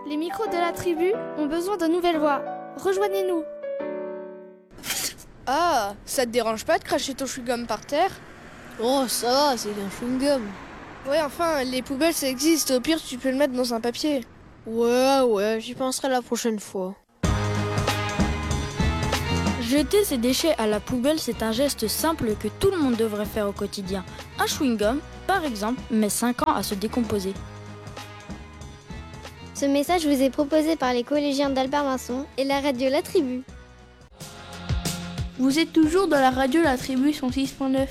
Les micros de la tribu ont besoin de nouvelles voix. Rejoignez-nous. Ah, ça te dérange pas de cracher ton chewing-gum par terre? Oh, ça va, c'est un chewing-gum. Ouais, enfin, les poubelles ça existe. Au pire, tu peux le mettre dans un papier. Ouais, j'y penserai la prochaine fois. Jeter ses déchets à la poubelle, c'est un geste simple que tout le monde devrait faire au quotidien. Un chewing-gum, par exemple, met 5 ans à se décomposer. Ce message vous est proposé par les collégiens d'Albert Masson et la radio La Tribu. Vous êtes toujours dans la radio La Tribu 106.9.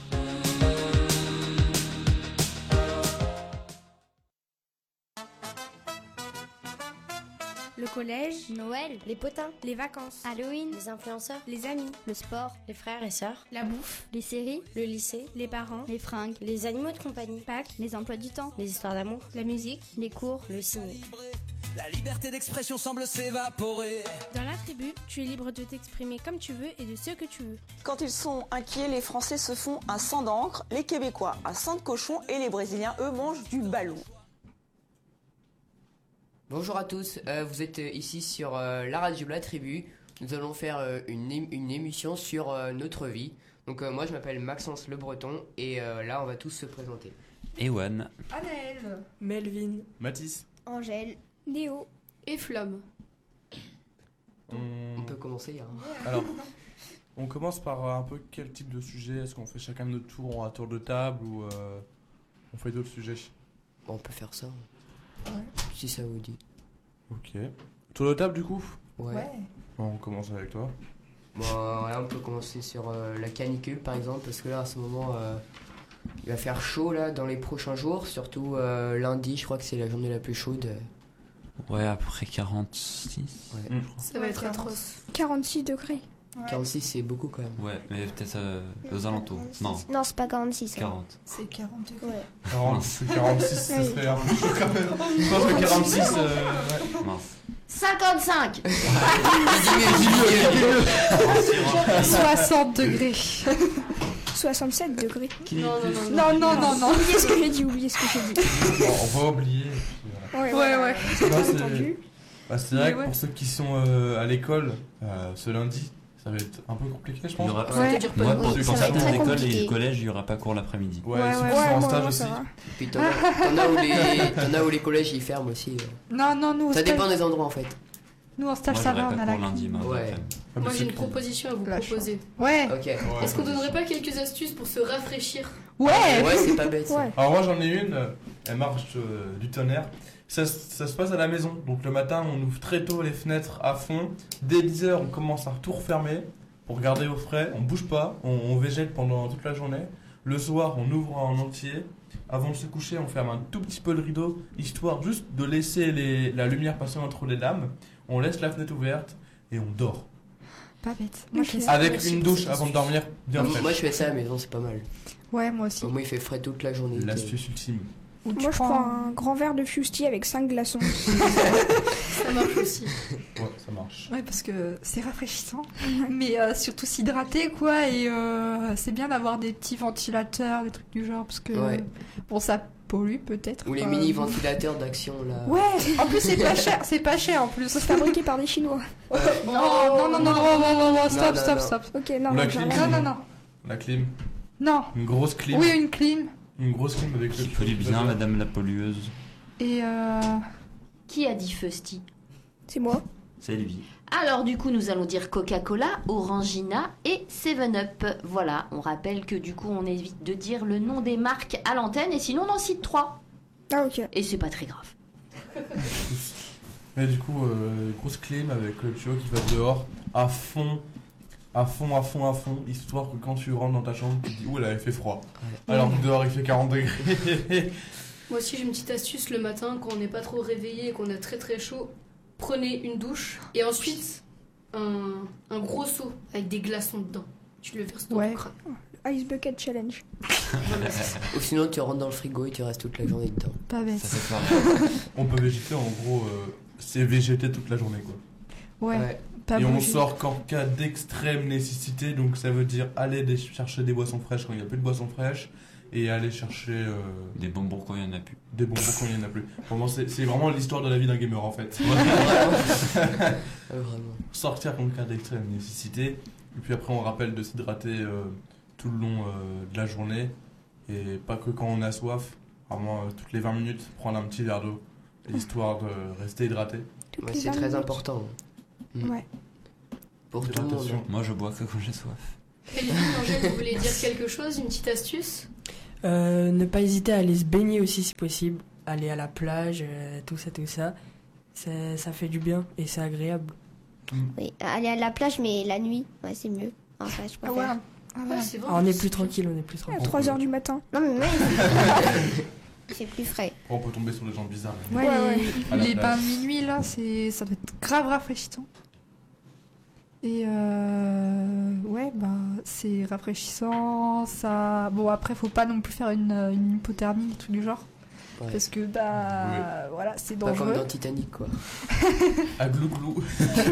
Le collège, Noël, les potins, les vacances, Halloween, les influenceurs, les amis, le sport, les frères et sœurs, la bouffe, les séries, le lycée, les parents, les fringues, les animaux de compagnie, Pâques, les emplois du temps, les histoires d'amour, la musique, les cours, le ciné. La liberté d'expression semble s'évaporer. Dans la tribu, tu es libre de t'exprimer comme tu veux et de ce que tu veux. Quand ils sont inquiets, les Français se font un sang d'encre, les Québécois un sang de cochon et les Brésiliens, eux, mangent du ballon. Bonjour à tous, vous êtes ici sur la radio La Tribu. Nous allons faire une émission sur notre vie. Donc moi je m'appelle Maxence Le Breton et là on va tous se présenter. Ewan, Anaël, Melvin, Mathis, Angèle, Néo et Flamme. On peut commencer. Alors, on commence par un peu quel type de sujet? Est-ce qu'on fait chacun notre tour à tour de table ou on fait d'autres sujets? On peut faire ça. Ouais. Si ça vous dit. Ok. Tour de table du coup? Ouais. Bon, on commence avec toi. Bon, là on peut commencer sur la canicule par exemple, parce que là à ce moment il va faire chaud là dans les prochains jours, surtout lundi, je crois que c'est la journée la plus chaude. ouais, après 46. Ouais. Ça va être atroce. 46 degrés. Ouais. 46 c'est beaucoup quand même. Ouais, mais peut-être aux alentours. Non, Non, c'est pas 46. 40. C'est 40 degrés. Ouais. 46, ça serait un peu chaud quand même. Je pense que 46, ouais. Mince. 55. 60 degrés. 67 degrés. Non. Oubliez ce que j'ai dit, Bon, on va oublier. Ouais. Non, Entendu. c'est vrai que pour ceux qui sont à l'école, ce lundi, ça va être un peu compliqué, je pense. Il y aura... Ouais. Moi, pour ça va être certaines très écoles et compliqué. le collège, il n'y aura pas cours l'après-midi. Ouais, ceux qui sont en stage aussi. Puis t'en as où les collèges ils ferment aussi. Non, nous, Ça dépend des endroits en fait. Nous, en stage, Moi, ça j'aurai va, on pas a la cours lundi, mardi, Ouais. après-midi. Moi J'ai une proposition à vous proposer. Ouais. Ok. Est-ce qu'on donnerait pas quelques astuces pour se rafraîchir? Ouais, c'est pas bête. Ça. Alors moi j'en ai une, elle marche du tonnerre. Ça se passe à la maison, donc le matin on ouvre très tôt les fenêtres à fond. Dès 10h on commence à tout refermer pour garder au frais, on bouge pas, on végète pendant toute la journée. Le soir on ouvre en entier. Avant de se coucher on ferme un tout petit peu le rideau, histoire juste de laisser la lumière passer entre les lames. On laisse la fenêtre ouverte et on dort. Pas bête. Moi, je fais ça. Avec une douche avant de dormir, bien fraîche. Moi je fais ça à la maison, c'est pas mal. Ouais, moi aussi. Au moins il fait frais toute la journée. L'astuce ultime. Moi, je prends un grand verre de Fusti avec 5 glaçons. Ça marche aussi. Ouais, ça marche. Ouais, parce que c'est rafraîchissant, mais surtout s'hydrater, quoi, et c'est bien d'avoir des petits ventilateurs, des trucs du genre, parce que, bon, ça pollue peut-être. Ou les mini-ventilateurs d'Action, là. Ouais, en plus c'est pas cher en plus. C'est fabriqué par des Chinois. Non, stop. Ok, non, Ou la non, clim. Non. La clim. Non. Une grosse clim. Oui, une clim. Une grosse clim avec le Qui pollue bien, madame la pollueuse. Et Qui a dit Fusty? C'est moi. C'est lui. Alors du coup nous allons dire Coca-Cola, Orangina et 7-Up. Voilà, on rappelle que du coup on évite de dire le nom des marques à l'antenne et sinon on en cite 3. Ah ok. Et c'est pas très grave. Mais du coup, grosse clim avec le tuyau qui va dehors à fond, histoire que quand tu rentres dans ta chambre, tu te dis ouh là il fait froid. Alors que dehors il fait 40 degrés. Moi aussi j'ai une petite astuce le matin quand on n'est pas trop réveillé et qu'on a très très chaud. Prenez une douche et ensuite un gros seau avec des glaçons dedans. Tu le verses dans ton crâne. Ice Bucket Challenge. Ou sinon tu rentres dans le frigo et tu restes toute la journée dedans. Pas bête. On peut végéter en gros, c'est végéter toute la journée quoi. Ouais. Et on sort qu'en cas d'extrême nécessité, donc ça veut dire aller chercher des boissons fraîches quand il n'y a plus de boissons fraîches et aller chercher des bonbons quand il n'y en a plus. Des bonbons quand il n'y en a plus. Vraiment, c'est vraiment l'histoire de la vie d'un gamer en fait. Vraiment. Sortir en cas d'extrême nécessité. Et puis après, on rappelle de s'hydrater tout le long de la journée. Et pas que quand on a soif. Vraiment, toutes les 20 minutes, prendre un petit verre d'eau. Histoire de rester hydraté. Ouais, c'est très important. Ouais. Pour tout le monde. Moi, je bois que quand j'ai soif. Elvin, Angèle, vous voulez dire quelque chose, une petite astuce? Ne pas hésiter à aller se baigner aussi si possible. Aller à la plage, tout ça. Ça fait du bien et c'est agréable. Oui, aller à la plage, mais la nuit, ouais, c'est mieux. Enfin, je préfère. C'est vrai. On est plus tranquille, À 3h du matin. Non, mais c'est plus frais. On peut tomber sur des gens bizarres. Ouais, À la les bains plage. de minuit, là, ça doit être grave rafraîchissant. Et ouais, c'est rafraîchissant. Ça... Bon, après, faut pas non plus faire une hypothermie, des trucs du genre. Ouais. Parce que, voilà, c'est Pas dangereux. comme dans Titanic, quoi. À glou-glou.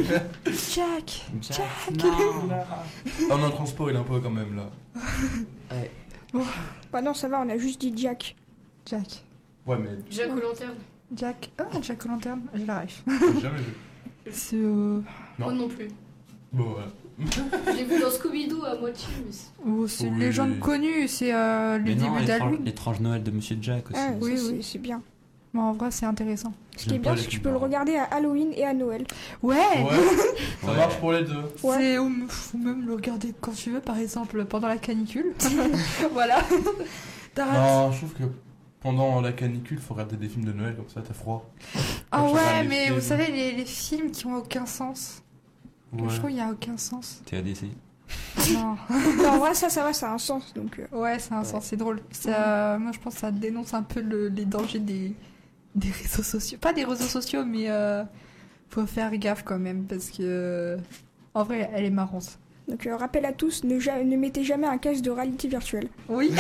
Jack. Non. On a un transport, il est un peu quand même là. Ouais. Bah non, ça va, on a juste dit Jack. Jack. Ouais, mais Jack aux lanternes. Jack. Ah, Jack aux lanternes, je la rêve. j'ai jamais vu. C'est. Moi non plus. Bon, voilà. J'ai vu dans Scooby-Doo à moitié, mais C'est une Oui. légende connue, c'est le Mais non, début d'Halloween. l'étrange Noël de Monsieur Jack aussi. Ah, Oui. c'est bien. Bon, en vrai, c'est intéressant. Ce qui est bien, c'est que tu peux le regarder à Halloween et à Noël. Ouais, Ça marche pour les deux. C'est faut même le regarder quand tu veux, par exemple pendant la canicule. Voilà. Non, je trouve que pendant la canicule, faut regarder des films de Noël, comme ça t'as froid. Ah Quand tu regardes ouais, les mais films. vous savez, les films qui ont aucun sens. Ouais. Je trouve qu'il n'y a aucun sens. TADC. Non. Non, en vrai, ça va, ça a un sens. Donc, Ouais, c'est un sens, c'est drôle. Moi, je pense que ça dénonce un peu les dangers des réseaux sociaux. Pas des réseaux sociaux, mais faut faire gaffe quand même, parce que en vrai, elle est marrante. donc rappel à tous, ne mettez jamais un casque de réalité virtuelle. Oui.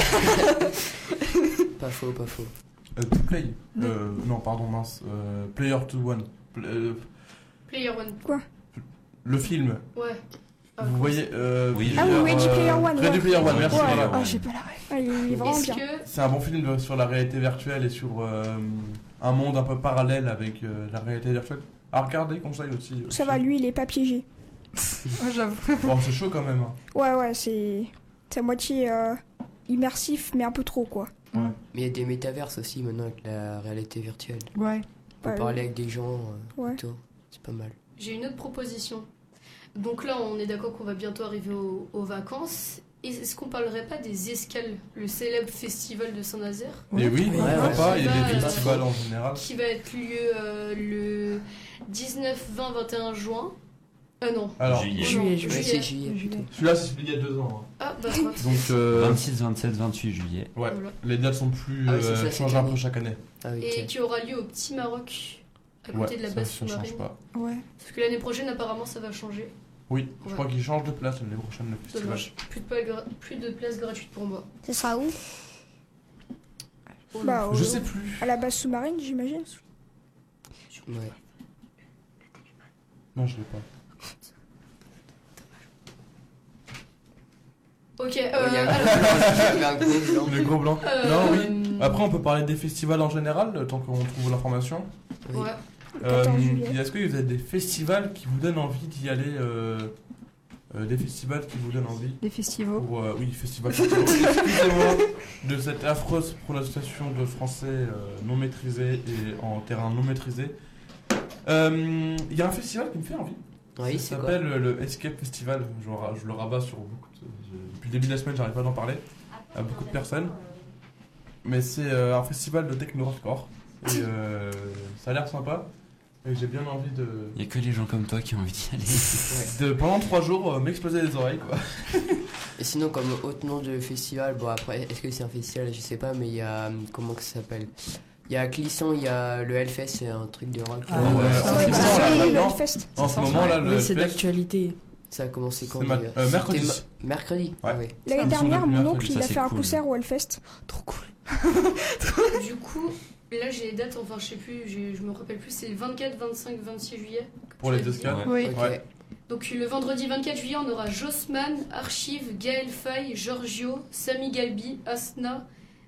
Pas faux, pas faux. To play. Non, pardon, mince. Player to one. Player One. Quoi? Le film. Ouais. Vous voyez Oui, Ah oui, Ready Player One. Ready Player One, merci. Ouais. Voilà. Ah, j'ai pas la rêve. Ah, il est vraiment Est-ce bien. que C'est un bon film sur la réalité virtuelle et sur un monde un peu parallèle avec la réalité virtuelle. À regarder, conseil aussi. Ça va, lui, il est pas piégé. Ouais, j'avoue. Bon, c'est chaud quand même. Hein. Ouais, c'est à moitié immersif, mais un peu trop, quoi. Ouais. Mais il y a des métaverses aussi maintenant avec la réalité virtuelle. Ouais. On peut Ouais, parler avec des gens. Ouais. Tout. C'est pas mal. j'ai une autre proposition. Donc là, on est d'accord qu'on va bientôt arriver aux vacances. Est-ce qu'on parlerait pas des Escales, le célèbre festival de Saint-Nazaire? Et oui, pourquoi pas, il y a des Qui va, festivals en général. Qui va être lieu le 19, 20, 21 juin. Non. Alors, Juillet. Ouais, c'est juillet. plutôt. celui-là, c'est celui d'il y a 2 ans. Ah, bah, Donc, 26, 27, 28 juillet. ouais, Voilà. les dates sont plus. Ah oui, c'est ça, changent cette un peu année. chaque année. Ah oui, Et ok. qui aura lieu au Petit Maroc, à côté de la ça, base ça change sous-marine. pas. Ouais. Parce que l'année prochaine, apparemment, ça va changer. Oui, je Ouais. crois qu'ils changent de place l'année prochaine, le festival. Dommage. Plus de place gratuite pour moi. Ce sera où? Oh là. Bah, Je sais plus. à la base sous-marine, j'imagine. Ouais. Non, je l'ai pas. Ok, Il y a alors, un gros blanc. Le gros blanc. Euh, Non, oui. Après, on peut parler des festivals en général, tant qu'on trouve l'information. Oui. ouais. 14 juillet. Est-ce que vous avez des festivals qui vous donnent envie d'y aller des festivals qui vous donnent envie Des festivals. pour, oui, festival. Excusez-moi de cette affreuse prononciation de français non maîtrisé et en terrain non maîtrisé. Il y a un festival qui me fait envie. Oui, Ça c'est quoi? s'appelle le Escape Festival. Je le rabats sur beaucoup depuis le début de la semaine, j'arrive pas d'en parler à beaucoup de personnes. Mais c'est un festival de techno hardcore. Et ça a l'air sympa. Et j'ai bien envie Il y a que les gens comme toi qui ont envie d'y aller. de pendant 3 jours m'exploser les oreilles, quoi. Et sinon, comme autre nom de festival, bon après, est-ce que c'est un festival? Je sais pas, mais il y a. Comment que ça s'appelle? Il y a à Clisson, il y a le Hellfest, c'est un truc de rock. Ah ouais, c'est bah, ça, oui, là, le maintenant. Hellfest. En ce moment là, le Oui, c'est Hellfest, d'actualité. Ça a commencé quand c'est d'ailleurs? mercredi. C'était mercredi. Ouais. Ah oui. L'année Ça me semble dernière, être mon mercredi, oncle, ça, il a c'est fait un cool. concert au Hellfest. Trop cool. Du coup, là j'ai les dates, enfin je sais plus, je me rappelle plus, c'est le 24, 25, 26 juillet. Pour les escales. Oui. Ok. Ouais. Donc le vendredi 24 juillet, on aura Jossman, Archive, Gaël Faye, Giorgio, Sami Galbi, Asna,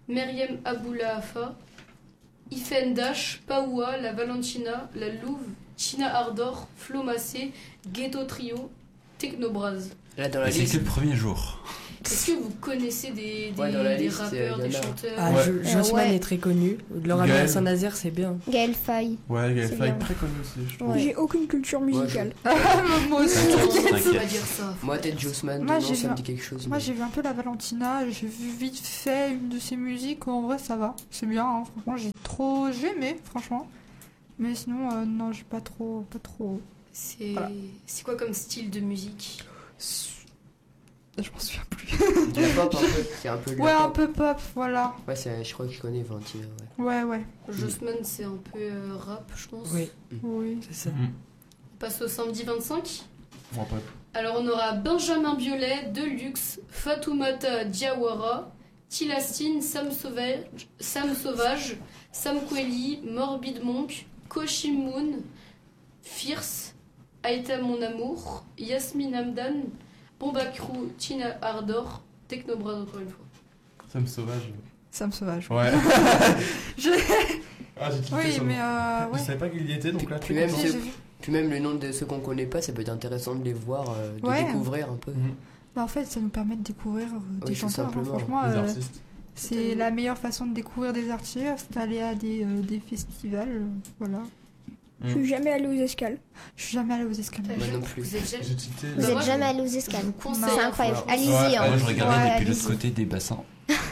Meriem Aboulahafa, Ifen Dash, Paoua, La Valentina, La Louve, China Ardor, Flo Massé, Ghetto Trio, Technobraz. Là, dans la Et c'est liste. que le premier jour. Est-ce que vous connaissez des Ouais, dans la liste, rappeurs, y en des a. chanteurs Ah, Jossman Ouais. est très connu. Laura Gaël. Saint-Nazaire, c'est bien. Gaël Faye. Ouais, Gaël C'est Faye, bien. très connu aussi, je trouve. J'ai aucune culture musicale. Moi aussi. Faut pas dire ça. Moi, peut-être Jossman, Moi, non, j'ai ça me vu- dit quelque chose. Moi mais- j'ai vu un peu la Valentina, j'ai vu vite fait une de ses musiques, en vrai ça va, c'est bien, hein. Franchement j'ai aimé, franchement. Mais sinon, non, j'ai pas trop. C'est Voilà. c'est quoi comme style de musique? Je m'en souviens plus. De la pop un peu, c'est un peu de la Ouais, un pop. peu pop, voilà. Ouais, je crois qu'il connaît Valentina, ouais. Ouais. Jossman, c'est un peu rap, je pense. Oui. C'est ça. On passe au samedi 25. Moi, pas. Alors on aura Benjamin Biolay, Deluxe, Fatoumata Diawara, Tilastine, Sam Sauvage, Sam Kweli, Morbid Monk, Koshimoon, Fierce, Aïta Mon Amour, Yasmine Hamdan, Bombacrou, Tina Ardor, Technobras encore une fois. Sam Sauvage. Sam Sauvage. Ouais. Je- Ah, j'ai tilté Oui, sur le mais nom. ouais. Je savais pas qu'il y était, donc là, Puis très même, content. puis même le nom de ceux qu'on connaît pas, ça peut être intéressant de les voir, de Ouais. découvrir un peu. Bah, en fait, ça nous permet de découvrir des tout chanteurs. Hein. simplement. Franchement, Les artistes. c'est la meilleure façon de découvrir des artistes, d'aller à des festivals, voilà. Je suis jamais allée aux escales. Je suis jamais allée aux escales. Moi non plus. Vous êtes jamais... J'ai tilté. Vous êtes jamais allé aux escales. conseille. C'est incroyable. Ouais. Allez-y. Ouais, hein. Moi, je regardais Ouais, depuis allez-y. l'autre côté des bassins.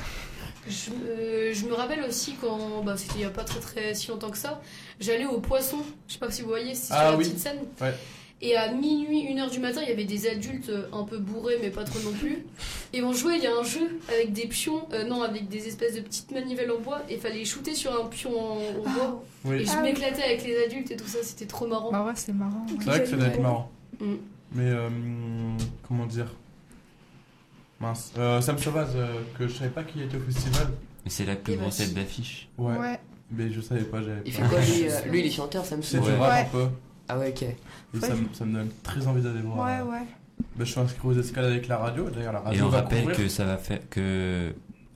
Je me rappelle aussi quand, bah, c'était il y a pas très si longtemps que ça, j'allais au Poisson, je sais pas si vous voyez, c'est sur Ah la oui. petite scène. Ouais. Et à minuit, 1h du matin, il y avait des adultes un peu bourrés, mais pas trop non plus. Et on jouait, il y a un jeu avec des pions, non, avec des espèces de petites manivelles en bois, et il fallait shooter sur un pion en bois. Oui. Et je Ah oui. m'éclatais avec les adultes et tout ça, c'était trop marrant. Bah ouais, c'est marrant. C'est vrai que ça doit être marrant. Mm. Mais comment dire, mince. Sam Sauvage, que je savais pas qui était au festival. Mais c'est la plus Et bah, grosse si. tête d'affiche. Ouais. Mais je savais pas, j'avais Il pas. fait quoi lui, il est chanteur, ça me C'est semble. du rap un peu. Ah ouais, ok. Et ça me donne très envie d'aller voir. Ouais. Bah, je suis inscrit aux escales avec la radio. D'ailleurs, la radio Et on va rappelle couvrir. que ça va faire que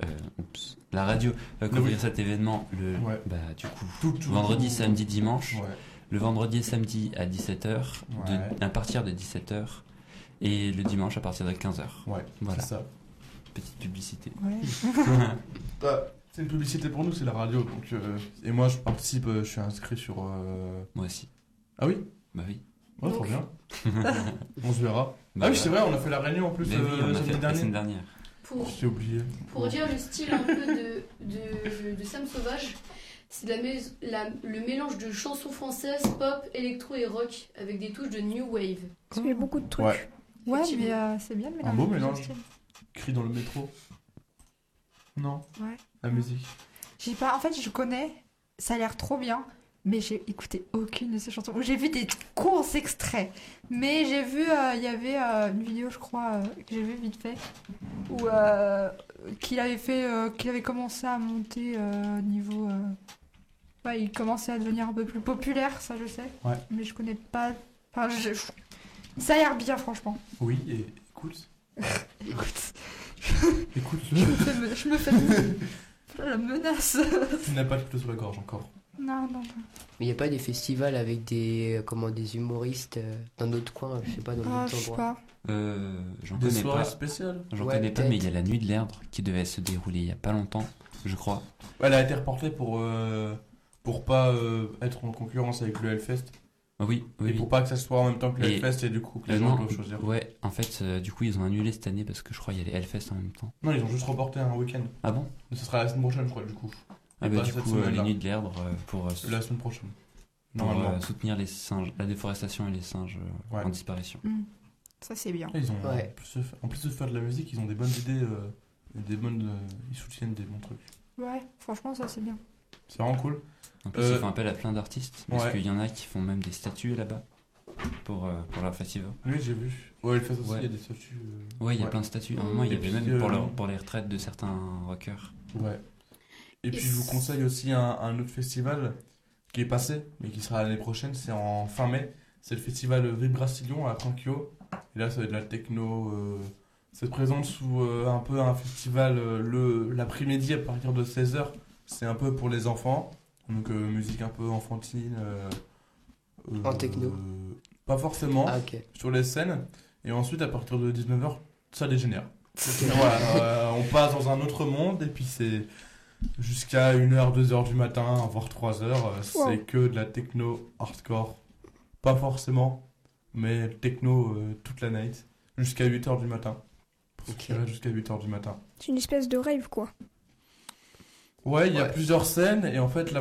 la radio va couvrir cet événement le Ouais. bah du coup Tout. vendredi, samedi, dimanche. Ouais. Le vendredi et samedi à 17h, Ouais. à partir de 17h et le dimanche à partir de 15h. Ouais, Voilà. c'est ça. Petite publicité. Bah, c'est une publicité pour nous, c'est la radio. Donc, et moi, je participe, je suis inscrit sur. Moi aussi. Ah oui? Bah oui. Ouais, trop bien. On se verra. Bah ah oui, ouais. c'est vrai, on a fait la réunion en plus Mais oui, on a la fait semaine la semaine dernière. dernière. J'ai oublié. Pour dire le style un peu de Sam Sauvage, c'est le mélange de chansons françaises, pop, électro et rock avec des touches de new wave. Ça fait beaucoup de trucs. Ouais. Ouais, mais c'est bien le mélange. Un beau mélange. Cri dans le métro. Non. Ouais. La musique. J'ai pas. En fait, je connais. Ça a l'air trop bien. Mais j'ai écouté aucune de ces chansons. J'ai vu des courts extraits. Mais j'ai vu. Il y avait une vidéo, je crois, que j'ai vu vite fait. Où qu'il avait fait. Qu'il avait commencé à monter niveau. Ouais, il commençait à devenir un peu plus populaire, ça je sais. Ouais. Mais je connais pas. Enfin, ça a l'air bien, franchement. Oui, et écoute. Écoute. Écoute-le. Je me fais la menace. Tu n'as pas de couteau sur la gorge encore. Non. Mais il n'y a pas des festivals avec des humoristes dans d'autres coins, je sais pas, dans Ah, d'autres je sais endroits. pas. J'en Des connais soirées pas. spéciales. J'en Ouais, connais pas, peut-être. mais il y a la nuit de l'Erdre qui devait se dérouler il y a pas longtemps, je crois. Elle a été reportée pour pas être en concurrence avec le Hellfest. Oui. Et pour pas que ça soit en même temps que le Et- Hellfest et du coup que les gens non, doivent choisir. ouais, en fait, du coup, ils ont annulé cette année parce que je crois qu'il y a les Hellfest en même temps. Non, ils ont juste reporté un week-end. Ah bon? Mais ce sera la semaine prochaine, je crois, du coup. Ah Et bah pas du cette coup, les semaine-là. nuits de l'Erdre pour La semaine prochaine. pour Normalement. soutenir les singes, la déforestation et les singes Ouais. en disparition. Ça, c'est bien. Et ils ont, Ouais. en plus de faire de la musique, ils ont des bonnes idées. Ils soutiennent des bons trucs. Ouais, franchement, ça, c'est bien. C'est vraiment cool. En plus, ils font appel à plein d'artistes parce Ouais. qu'il y en a qui font même des statues là-bas pour leur festival. Oui, j'ai vu. Ouais, Hellfest aussi, Ouais. il y a des statues. Ouais, il y a plein de statues. À un moment, il y Et avait puis, même pour les retraites de certains rockers. Ouais. Et puis je vous conseille aussi un autre festival qui est passé, mais qui sera l'année prochaine, c'est en fin mai. C'est le festival Vibration à Tranquillo. Et là, ça va être de la techno, se présente sous un peu un festival l'après-midi à partir de 16h. C'est un peu pour les enfants. Donc musique un peu enfantine. En techno pas forcément. Ah, ok. Sur les scènes. Et ensuite, à partir de 19h, ça dégénère. Voilà, on passe dans un autre monde et puis c'est jusqu'à 1h, 2h du matin, voire 3h. C'est que de la techno hardcore. Pas forcément, mais techno toute la night. Jusqu'à 8h du matin. Jusqu'à 8h du matin. C'est une espèce de rave, quoi. Ouais, il y a plusieurs scènes et en fait, la